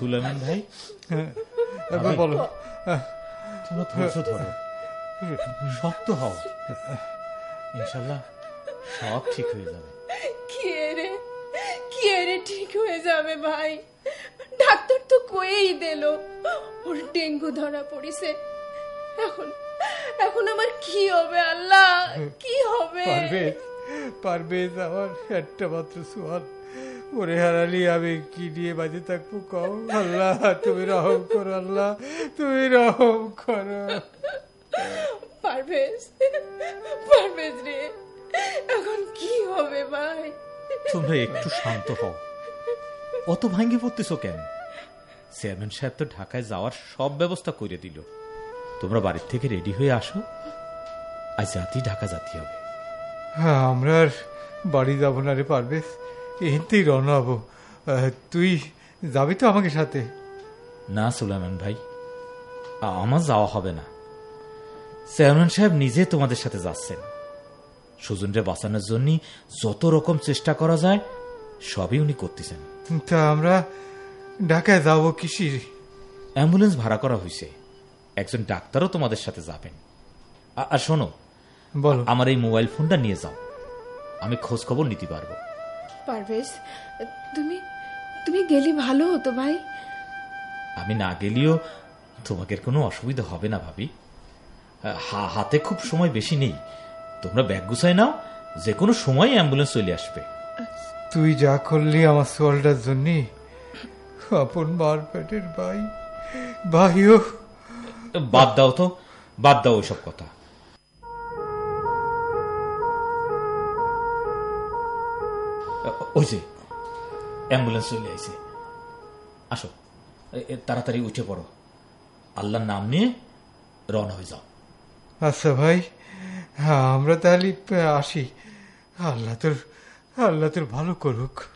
সুলাইমান ভাই, বলো। তোমরা ধৈর্য ধরো, শক্ত হও, ইনশাল্লাহ সব ঠিক হয়ে যাবে। কি রে ঠিক হয়ে যাবে ভাই? ডাক্তার তো কয়েই দিল ওর ডেঙ্গু ধরা পড়িছে। এখন আমার কি হবে আল্লাহ, কি হবে? পারভেজ আমার একটা মাত্র সোয়াল, ওরে হারালি আমি কি নিয়ে বাজে থাকবো কও? আল্লাহ তুমি রহম করো, আল্লাহ তুমি রহম করো। পারভেজ রে, এখন কি হবে ভাই? তোমরা একটু শান্ত হও, অত ভাঙ্গি পড়তেছো কেন? চেয়ারম্যান সাহেব তো ঢাকায় যাওয়ার সব ব্যবস্থা করে দিল। তোমরা বাড়ির থেকে রেডি হয়ে আসো, আজ রাতেই ঢাকা যেতে হবে। হ্যাঁ, আমরা আর বাড়ি যাবো না রে পারভেজ, এতেই রওনা হবো। তুই যাবি তো আমাকে সাথে? না সুলাইমান ভাই, আমার যাওয়া হবে না। চেয়ারম্যান সাহেব নিজে তোমাদের সাথে যাচ্ছেন। সুজনরে বাঁচানোর জন্য যত রকম চেষ্টা করা যায় সবই উনি করতেছেন। তা আমরা ঢাকায় যাবো কিসির? অ্যাম্বুলেন্স ভাড়া করা হয়েছে, একজন ডাক্তারও তোমাদের সাথে যাবেন। আর শোনো, বলো। আমার এই মোবাইল ফোনটা নিয়ে যাও, আমি খোঁজ খবর নিতে পারবো। পারভেজ, তুমি গেলে ভালো হতো ভাই। আমি না গেলেও তোমাদের কোনো অসুবিধা হবে না ভাবি। হাতে খুব সময় বেশি নেই, তোমরা ব্যাগ গুছাই নাও, যে কোনো সময় অ্যাম্বুলেন্স চলে আসবে। তুই যা করলি আমার সোয়ালটার জন্য, আপন মার পেটের ভাইও। বাদ দাও তো, বাদ দাও ওইসব কথা। ওই যে অ্যাম্বুলেন্স চলে আইছে, আসো তাড়াতাড়ি উঠে পড়ো, আল্লাহর নাম নিয়ে রওনা হয়ে যাও। আচ্ছা ভাই, আমরা তাহলে আসি। আল্লাহ তোর ভালো করুক।